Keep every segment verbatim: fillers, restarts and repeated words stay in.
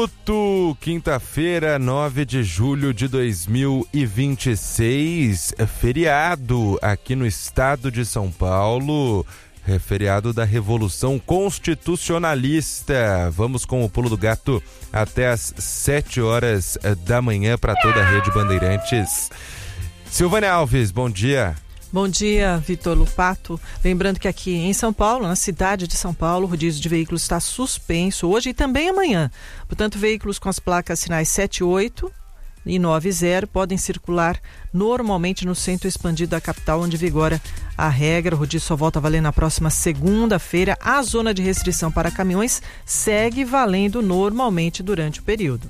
Quinta-feira, nove de julho de dois mil e vinte e seis, feriado aqui no estado de São Paulo, é feriado da Revolução Constitucionalista. Vamos com o Pulo do Gato até às sete horas da manhã para toda a Rede Bandeirantes. Silvânia Alves, bom dia. Bom dia, Vitor Lupato. Lembrando que aqui em São Paulo, na cidade de São Paulo, o rodízio de veículos está suspenso hoje e também amanhã. Portanto, veículos com as placas sinais sete oito e nove zero podem circular normalmente no centro expandido da capital, onde vigora a regra. O rodízio só volta a valer na próxima segunda-feira. A zona de restrição para caminhões segue valendo normalmente durante o período.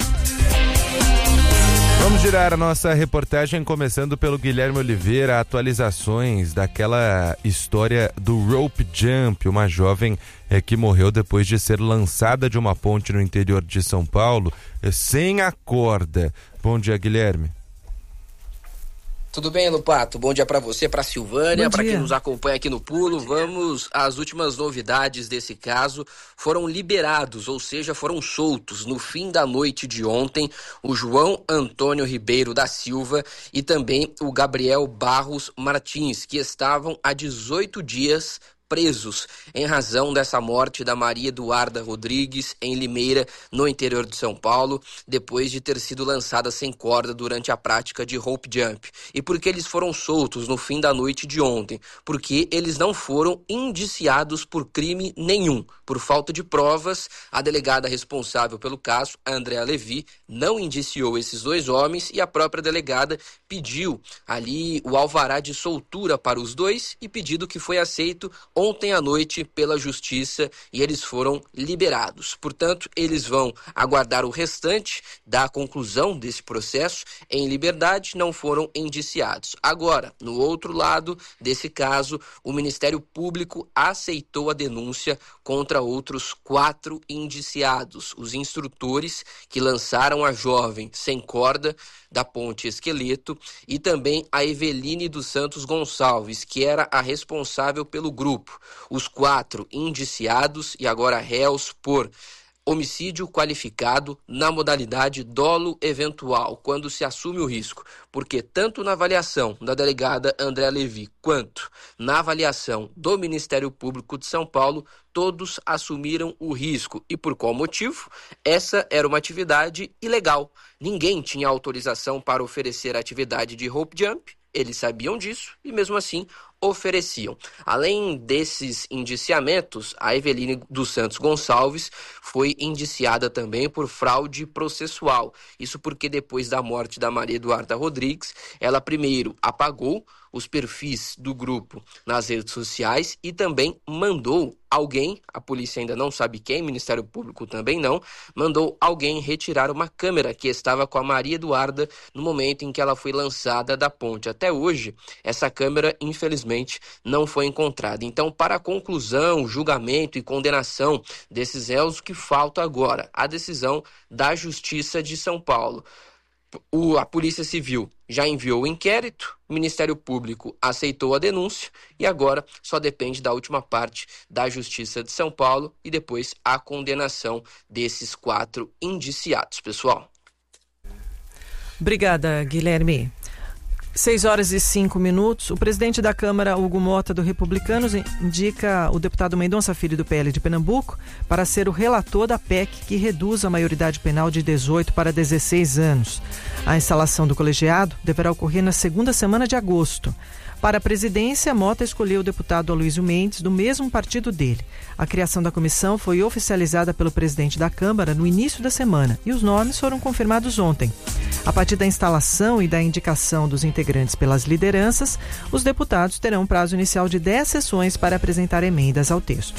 Vamos girar a nossa reportagem começando pelo Guilherme Oliveira, atualizações daquela história do rope jump, uma jovem é, que morreu depois de ser lançada de uma ponte no interior de São Paulo é, sem a corda. Bom dia, Guilherme. Tudo bem, Lupato? Bom dia para você, para Silvânia, para quem nos acompanha aqui no Pulo. Vamos às últimas novidades desse caso. Foram liberados, ou seja, foram soltos no fim da noite de ontem o João Antônio Ribeiro da Silva e também o Gabriel Barros Martins, que estavam há dezoito dias presos em razão dessa morte da Maria Eduarda Rodrigues em Limeira, no interior de São Paulo, depois de ter sido lançada sem corda durante a prática de rope jump. E por que eles foram soltos no fim da noite de ontem? Porque eles não foram indiciados por crime nenhum. Por falta de provas, a delegada responsável pelo caso, a Andréa Levi, não indiciou esses dois homens e a própria delegada pediu ali o alvará de soltura para os dois e pedido que foi aceito ontem à noite pela Justiça e eles foram liberados. Portanto, eles vão aguardar o restante da conclusão desse processo em liberdade, não foram indiciados. Agora, no outro lado desse caso, o Ministério Público aceitou a denúncia contra outros quatro indiciados, os instrutores que lançaram a jovem sem corda da Ponte Esqueleto e também a Eveline dos Santos Gonçalves, que era a responsável pelo grupo. Os quatro indiciados e agora réus por homicídio qualificado na modalidade dolo eventual, quando se assume o risco, porque tanto na avaliação da delegada Andréa Levi quanto na avaliação do Ministério Público de São Paulo, todos assumiram o risco. E por qual motivo? Essa era uma atividade ilegal. Ninguém tinha autorização para oferecer a atividade de rope jump, eles sabiam disso e mesmo assim ofereciam. Além desses indiciamentos, a Eveline dos Santos Gonçalves foi indiciada também por fraude processual. Isso porque depois da morte da Maria Eduarda Rodrigues, ela primeiro apagou os perfis do grupo nas redes sociais e também mandou alguém, a polícia ainda não sabe quem, o Ministério Público também não, mandou alguém retirar uma câmera que estava com a Maria Eduarda no momento em que ela foi lançada da ponte. Até hoje, essa câmera, infelizmente, não foi encontrada. Então, para a conclusão, julgamento e condenação desses réus, o que falta agora? A decisão da Justiça de São Paulo. O, a Polícia Civil já enviou o inquérito, o Ministério Público aceitou a denúncia e agora só depende da última parte da Justiça de São Paulo e depois a condenação desses quatro indiciados, pessoal. Obrigada, Guilherme. seis horas e cinco minutos. O presidente da Câmara, Hugo Mota, do Republicanos, indica o deputado Mendonça Filho, do P L de Pernambuco, para ser o relator da P E C que reduz a maioridade penal de dezoito para dezesseis anos. A instalação do colegiado deverá ocorrer na segunda semana de agosto. Para a presidência, Mota escolheu o deputado Aloysio Mendes, do mesmo partido dele. A criação da comissão foi oficializada pelo presidente da Câmara no início da semana e os nomes foram confirmados ontem. A partir da instalação e da indicação dos integrantes pelas lideranças, os deputados terão um prazo inicial de dez sessões para apresentar emendas ao texto.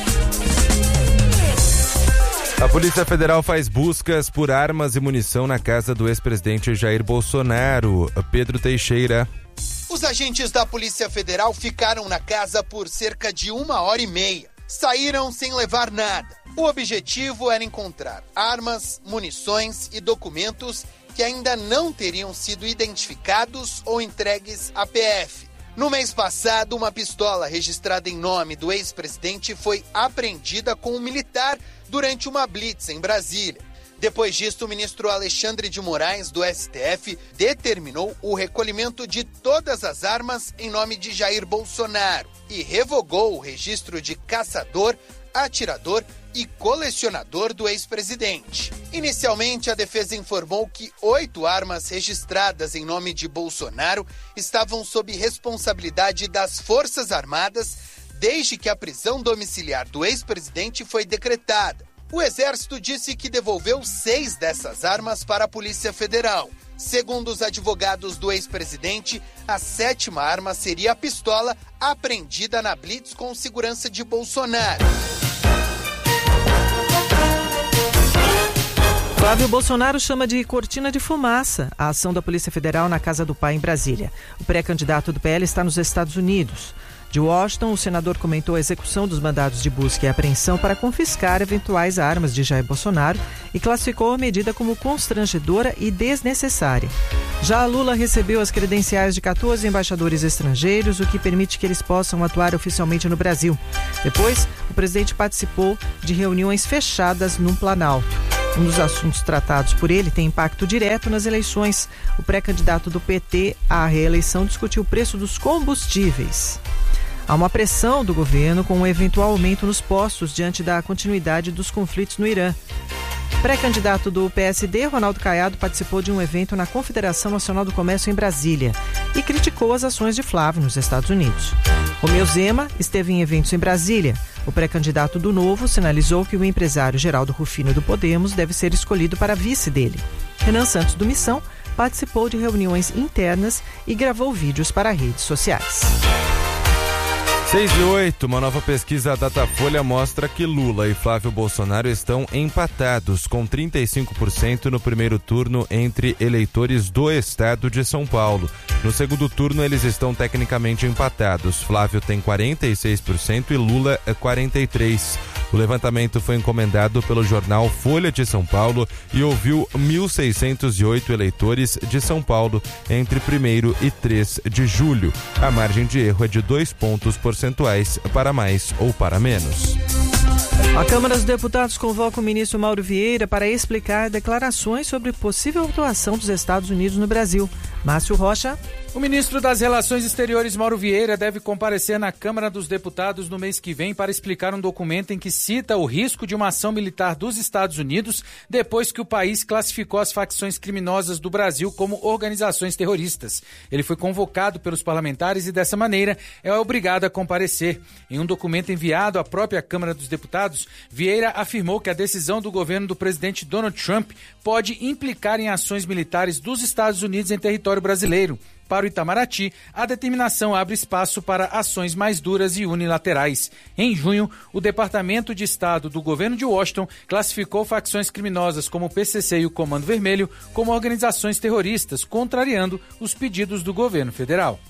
A Polícia Federal faz buscas por armas e munição na casa do ex-presidente Jair Bolsonaro. Pedro Teixeira. Os agentes da Polícia Federal ficaram na casa por cerca de uma hora e meia. Saíram sem levar nada. O objetivo era encontrar armas, munições e documentos que ainda não teriam sido identificados ou entregues à P F. No mês passado, uma pistola registrada em nome do ex-presidente foi apreendida com um militar durante uma blitz em Brasília. Depois disso, o ministro Alexandre de Moraes, do S T F, determinou o recolhimento de todas as armas em nome de Jair Bolsonaro e revogou o registro de caçador, atirador e colecionador do ex-presidente. Inicialmente, a defesa informou que oito armas registradas em nome de Bolsonaro estavam sob responsabilidade das Forças Armadas desde que a prisão domiciliar do ex-presidente foi decretada. O Exército disse que devolveu seis dessas armas para a Polícia Federal. Segundo os advogados do ex-presidente, a sétima arma seria a pistola apreendida na blitz com segurança de Bolsonaro. Flávio Bolsonaro chama de cortina de fumaça a ação da Polícia Federal na casa do pai em Brasília. O pré-candidato do P L está nos Estados Unidos. De Washington, o senador comentou a execução dos mandados de busca e apreensão para confiscar eventuais armas de Jair Bolsonaro e classificou a medida como constrangedora e desnecessária. Já Lula recebeu as credenciais de quatorze embaixadores estrangeiros, o que permite que eles possam atuar oficialmente no Brasil. Depois, o presidente participou de reuniões fechadas no Planalto. Um dos assuntos tratados por ele tem impacto direto nas eleições. O pré-candidato do P T à reeleição discutiu o preço dos combustíveis. Há uma pressão do governo com um eventual aumento nos postos diante da continuidade dos conflitos no Irã. Pré-candidato do P S D, Ronaldo Caiado, participou de um evento na Confederação Nacional do Comércio em Brasília e criticou as ações de Flávio nos Estados Unidos. Romeu Zema esteve em eventos em Brasília. O pré-candidato do Novo sinalizou que o empresário Geraldo Rufino do Podemos deve ser escolhido para vice dele. Renan Santos, do Missão, participou de reuniões internas e gravou vídeos para redes sociais. seis e oito, uma nova pesquisa da Datafolha mostra que Lula e Flávio Bolsonaro estão empatados, com trinta e cinco por cento no primeiro turno entre eleitores do estado de São Paulo. No segundo turno, eles estão tecnicamente empatados. Flávio tem quarenta e seis por cento e Lula quarenta e três por cento. O levantamento foi encomendado pelo jornal Folha de São Paulo e ouviu mil seiscentos e oito eleitores de São Paulo entre primeiro e três de julho. A margem de erro é de dois pontos percentuais para mais ou para menos. A Câmara dos Deputados convoca o ministro Mauro Vieira para explicar declarações sobre possível atuação dos Estados Unidos no Brasil. Márcio Rocha. O ministro das Relações Exteriores, Mauro Vieira, deve comparecer na Câmara dos Deputados no mês que vem para explicar um documento em que cita o risco de uma ação militar dos Estados Unidos depois que o país classificou as facções criminosas do Brasil como organizações terroristas. Ele foi convocado pelos parlamentares e, dessa maneira, é obrigado a comparecer. Em um documento enviado à própria Câmara dos Deputados, Vieira afirmou que a decisão do governo do presidente Donald Trump pode implicar em ações militares dos Estados Unidos em território brasileiro. Para o Itamaraty, a determinação abre espaço para ações mais duras e unilaterais. Em junho, o Departamento de Estado do governo de Washington classificou facções criminosas como o P C C e o Comando Vermelho como organizações terroristas, contrariando os pedidos do governo federal.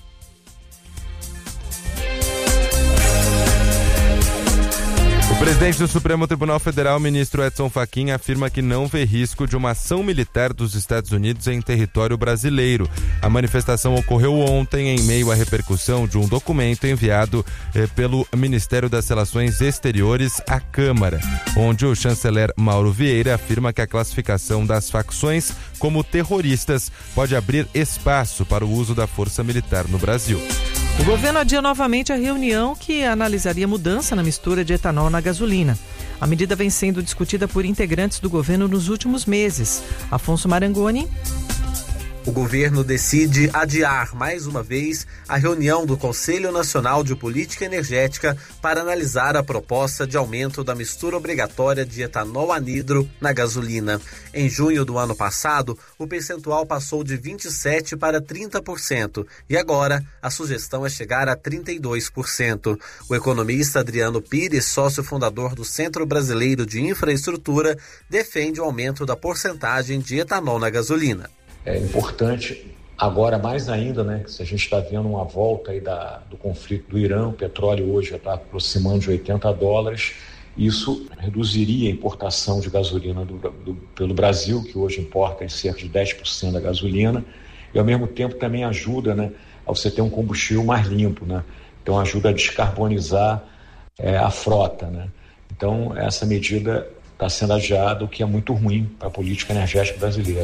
O presidente do Supremo Tribunal Federal, ministro Edson Fachin, afirma que não vê risco de uma ação militar dos Estados Unidos em território brasileiro. A manifestação ocorreu ontem em meio à repercussão de um documento enviado eh, pelo Ministério das Relações Exteriores à Câmara, onde o chanceler Mauro Vieira afirma que a classificação das facções como terroristas pode abrir espaço para o uso da força militar no Brasil. O governo adia novamente a reunião que analisaria mudança na mistura de etanol na gasolina. A medida vem sendo discutida por integrantes do governo nos últimos meses. Afonso Marangoni. O governo decide adiar mais uma vez a reunião do Conselho Nacional de Política Energética para analisar a proposta de aumento da mistura obrigatória de etanol anidro na gasolina. Em junho do ano passado, o percentual passou de vinte e sete por cento para trinta por cento e agora a sugestão é chegar a trinta e dois por cento. O economista Adriano Pires, sócio fundador do Centro Brasileiro de Infraestrutura, defende o aumento da porcentagem de etanol na gasolina. É importante, agora mais ainda, né, que se a gente está vendo uma volta aí da, do conflito do Irã, o petróleo hoje já está aproximando de oitenta dólares, isso reduziria a importação de gasolina do, do, pelo Brasil, que hoje importa em cerca de dez por cento da gasolina, e ao mesmo tempo também ajuda, né, a você ter um combustível mais limpo, né, então ajuda a descarbonizar é, a frota, né, então essa medida está sendo adiada, o que é muito ruim para a política energética brasileira.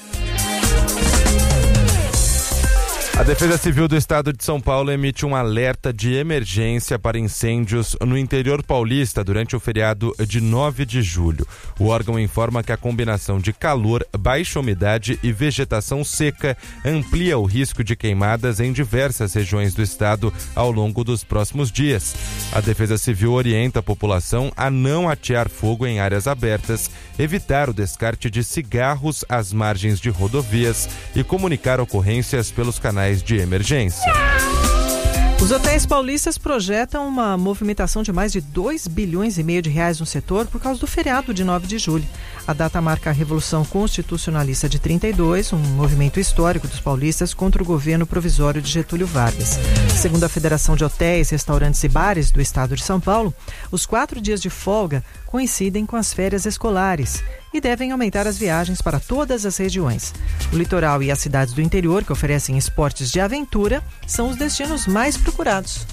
A Defesa Civil do Estado de São Paulo emite um alerta de emergência para incêndios no interior paulista durante o feriado de nove de julho. O órgão informa que a combinação de calor, baixa umidade e vegetação seca amplia o risco de queimadas em diversas regiões do estado ao longo dos próximos dias. A Defesa Civil orienta a população a não atear fogo em áreas abertas, evitar o descarte de cigarros às margens de rodovias e comunicar ocorrências pelos canais de emergência. Os hotéis paulistas projetam uma movimentação de mais de dois bilhões e meio de reais no setor por causa do feriado de nove de julho. A data marca a Revolução Constitucionalista de trinta e dois, um movimento histórico dos paulistas contra o governo provisório de Getúlio Vargas. Segundo a Federação de Hotéis, Restaurantes e Bares do Estado de São Paulo, os quatro dias de folga coincidem com as férias escolares e devem aumentar as viagens para todas as regiões. O litoral e as cidades do interior, que oferecem esportes de aventura, são os destinos mais procurados.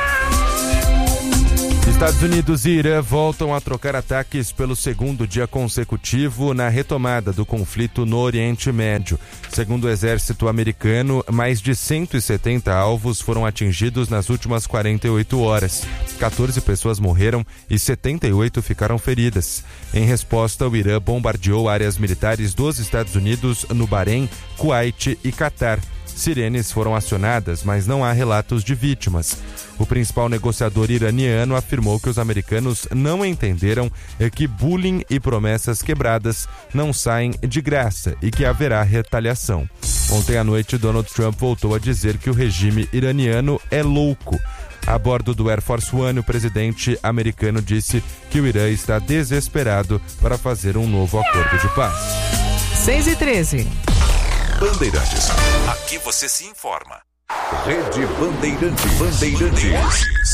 Estados Unidos e Irã voltam a trocar ataques pelo segundo dia consecutivo na retomada do conflito no Oriente Médio. Segundo o exército americano, mais de cento e setenta alvos foram atingidos nas últimas quarenta e oito horas. quatorze pessoas morreram e setenta e oito ficaram feridas. Em resposta, o Irã bombardeou áreas militares dos Estados Unidos no Bahrein, Kuwait e Catar. Sirenes foram acionadas, mas não há relatos de vítimas. O principal negociador iraniano afirmou que os americanos não entenderam que bullying e promessas quebradas não saem de graça e que haverá retaliação. Ontem à noite, Donald Trump voltou a dizer que o regime iraniano é louco. A bordo do Air Force One, o presidente americano disse que o Irã está desesperado para fazer um novo acordo de paz. seis e treze. Bandeirantes. Aqui você se informa. Rede Bandeirantes. Bandeirantes.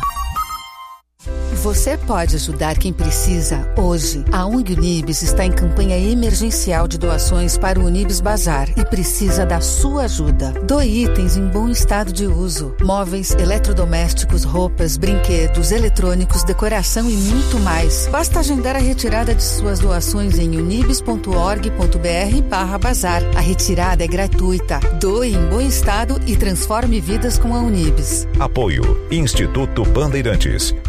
Você pode ajudar quem precisa hoje. A O N G Unibis está em campanha emergencial de doações para o Unibis Bazar e precisa da sua ajuda. Doe itens em bom estado de uso. Móveis, eletrodomésticos, roupas, brinquedos, eletrônicos, decoração e muito mais. Basta agendar a retirada de suas doações em unibis ponto org ponto br barra bazar. A retirada é gratuita. Doe em bom estado e transforme vidas com a Unibis. Apoio Instituto Bandeirantes.